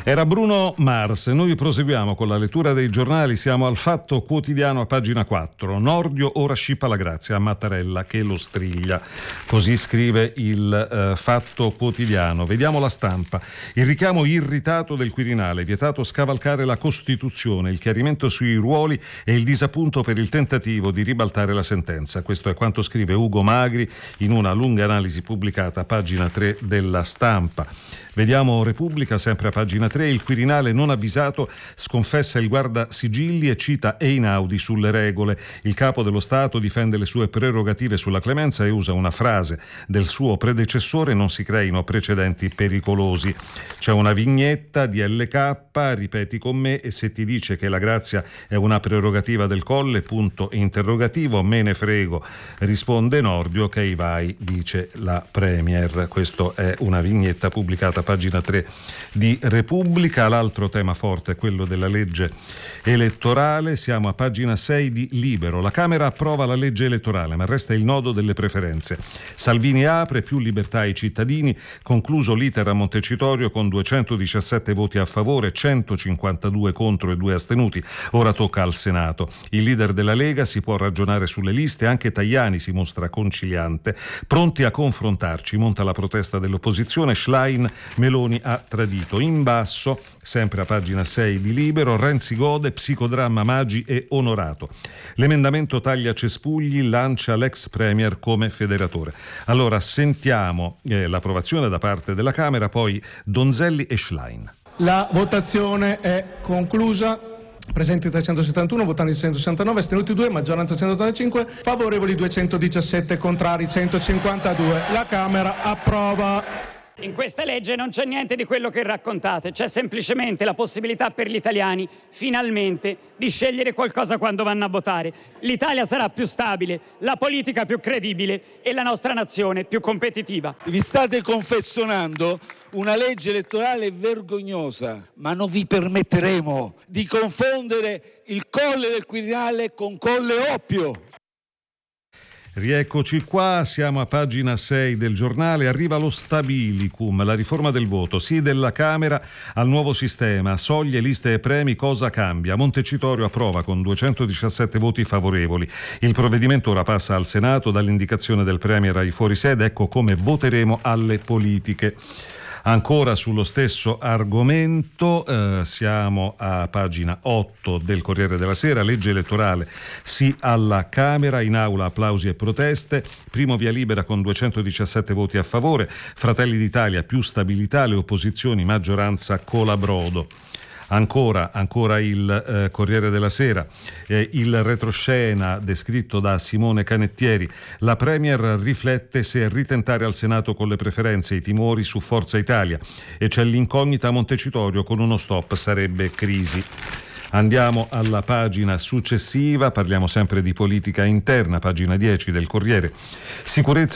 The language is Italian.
Era Bruno Mars. Noi proseguiamo con la lettura dei giornali. Siamo al Fatto Quotidiano a pagina 4. Nordio ora scippa la grazia a Mattarella che lo striglia. Così scrive il Fatto Quotidiano. Vediamo La Stampa. Il richiamo irritato del Quirinale, vietato scavalcare la Costituzione, il chiarimento sui ruoli e il disappunto per il tentativo di ribaltare la sentenza. Questo è quanto scrive Ugo Magri in una lunga analisi pubblicata a pagina 3 della Stampa. Vediamo Repubblica, sempre a pagina 3, il Quirinale non avvisato sconfessa il guardasigilli e cita Einaudi sulle regole. Il capo dello Stato difende le sue prerogative sulla clemenza e usa una frase del suo predecessore: non si creino precedenti pericolosi. C'è una vignetta di LK, ripeti con me, e se ti dice che la grazia è una prerogativa del Colle, punto interrogativo, me ne frego, risponde Nordio, ok vai, dice la Premier. Questo è una vignetta pubblicata pagina 3 di Repubblica. L'altro tema forte è quello della legge elettorale. Siamo a pagina 6 di Libero. La Camera approva la legge elettorale, ma resta il nodo delle preferenze. Salvini apre, più libertà ai cittadini. Concluso l'iter a Montecitorio con 217 voti a favore, 152 contro e 2 astenuti. Ora tocca al Senato. Il leader della Lega: si può ragionare sulle liste, anche Tajani si mostra conciliante. Pronti a confrontarci, monta la protesta dell'opposizione. Schlein: Meloni ha tradito. In basso, sempre a pagina 6 di Libero, Renzi gode, psicodramma Maggi e Onorato. L'emendamento taglia cespugli, lancia l'ex premier come federatore. Allora sentiamo l'approvazione da parte della Camera, poi Donzelli e Schlein. La votazione è conclusa. Presenti 371, votanti 169, astenuti 2, maggioranza 185, favorevoli 217, contrari 152. La Camera approva. In questa legge non c'è niente di quello che raccontate, c'è semplicemente la possibilità per gli italiani, finalmente, di scegliere qualcosa quando vanno a votare. L'Italia sarà più stabile, la politica più credibile e la nostra nazione più competitiva. Vi state confezionando una legge elettorale vergognosa, ma non vi permetteremo di confondere il Colle del Quirinale con Colle Oppio. Rieccoci qua, siamo a pagina 6 del giornale. Arriva lo stabilicum, la riforma del voto, sì della Camera al nuovo sistema, soglie, liste e premi, cosa cambia? Montecitorio approva con 217 voti favorevoli. Il provvedimento ora passa al Senato, dall'indicazione del Premier ai fuorisede. Ecco come voteremo alle politiche. Ancora sullo stesso argomento, siamo a pagina 8 del Corriere della Sera, legge elettorale sì alla Camera, in aula applausi e proteste, primo via libera con 217 voti a favore, Fratelli d'Italia più stabilità, le opposizioni maggioranza colabrodo. Ancora il Corriere della Sera, il retroscena descritto da Simone Canettieri. La Premier riflette se ritentare al Senato con le preferenze, i timori su Forza Italia, e c'è l'incognita a Montecitorio: con uno stop sarebbe crisi. Andiamo alla pagina successiva, parliamo sempre di politica interna, pagina 10 del Corriere. Sicurezza